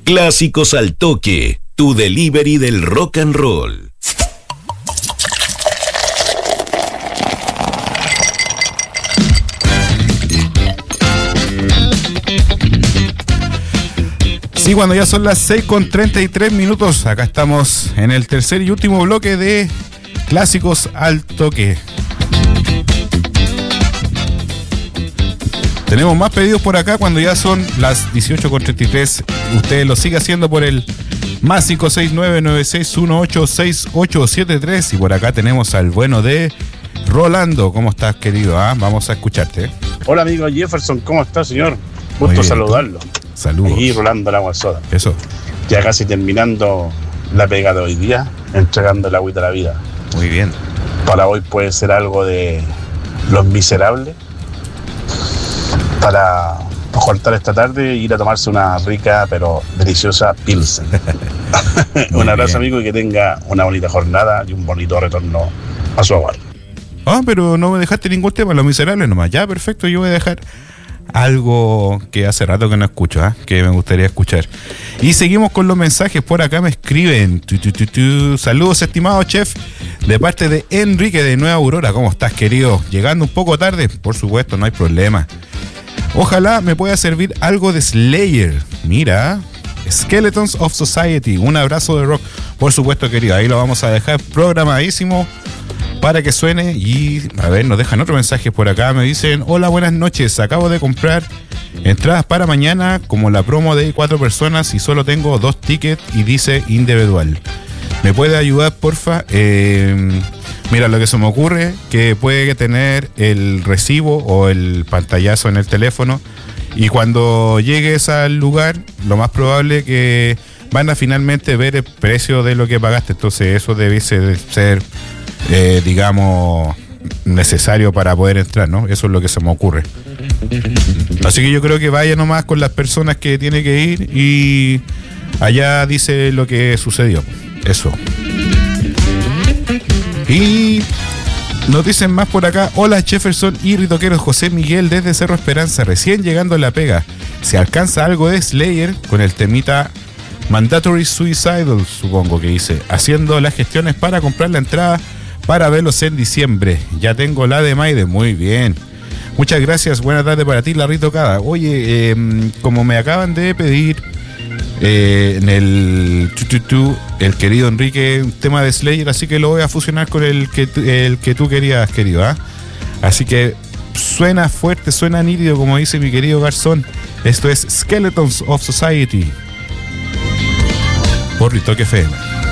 Clásicos al Toque, tu delivery del rock and roll. Sí, cuando ya son las 6:33, acá estamos en el tercer y último bloque de Clásicos al Toque. Tenemos más pedidos por acá cuando ya son las 18:33. Usted lo sigue haciendo por el más 569-9618-6873. Y por acá tenemos al bueno de Rolando. ¿Cómo estás, querido? Vamos a escucharte. Hola, amigo Jefferson. ¿Cómo está, señor? Gusto saludarlo. Saludos. Aquí Rolando el agua soda. Eso. Ya casi terminando la pega de hoy día, entregando el agüita a la vida. Muy bien. Para hoy puede ser algo de Los Miserables. Para cortar esta tarde e ir a tomarse una rica pero deliciosa Pilsen. Un abrazo, amigo, y que tenga una bonita jornada y un bonito retorno a su hogar. Pero no me dejaste ningún tema, Los Miserables nomás. Ya, perfecto, yo voy a dejar algo que hace rato que no escucho, que me gustaría escuchar. Y seguimos con los mensajes. Por acá me escriben. Saludos, estimado chef, de parte de Enrique de Nueva Aurora. ¿Cómo estás, querido? Llegando un poco tarde, por supuesto, no hay problema. Ojalá me pueda servir algo de Slayer. Mira, Skeletons of Society. Un abrazo de rock. Por supuesto, querido. Ahí lo vamos a dejar programadísimo para que suene. Y a ver, nos dejan otro mensaje por acá. Me dicen: hola, buenas noches. Acabo de comprar entradas para mañana, como la promo de 4 personas, y solo tengo 2 tickets y dice individual. ¿Me puede ayudar, porfa? Mira, lo que se me ocurre, que puede tener el recibo o el pantallazo en el teléfono, y cuando llegues al lugar, lo más probable que van a finalmente ver el precio de lo que pagaste. Entonces eso debe ser, digamos, necesario para poder entrar, ¿no? Eso es lo que se me ocurre. Así que yo creo que vaya nomás con las personas que tiene que ir y allá dice lo que sucedió. Eso. Y nos dicen más por acá: hola, Jefferson y ritoqueros, José Miguel desde Cerro Esperanza, recién llegando a la pega. ¿Se alcanza algo de Slayer con el temita Mandatory Suicidal? Supongo que dice. Haciendo las gestiones para comprar la entrada para verlos en diciembre. Ya tengo la de Maide. Muy bien. Muchas gracias. Buena tarde para ti, la ritocada. Oye, como me acaban de pedir en el querido Enrique un tema de Slayer, así que lo voy a fusionar con el que tú querías, querido. Así que suena fuerte, suena nítido, como dice mi querido Garzón. Esto es Skeletons of Society por Ritoque FM.